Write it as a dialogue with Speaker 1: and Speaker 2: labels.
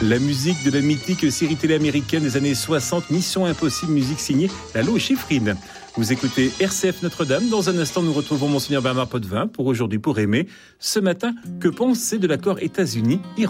Speaker 1: La musique de la mythique série télé américaine des années 60, Mission Impossible, musique signée Lalo Schifrin. Vous écoutez RCF Notre-Dame. Dans un instant, nous retrouvons Monseigneur Bernard Potvin pour Aujourd'hui pour aimer. Ce matin, que penser de l'accord États-Unis-Iran ?